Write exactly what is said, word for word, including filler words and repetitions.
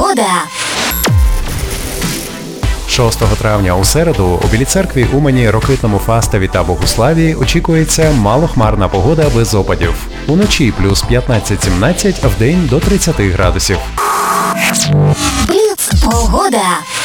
погода. шостого травня у середу у Білій Церкві, Умані, Рокитному, Фастові та Богуславі очікується малохмарна погода без опадів. Уночі плюс п'ятнадцять-сімнадцять, а вдень до тридцяти градусів. Бліц погода.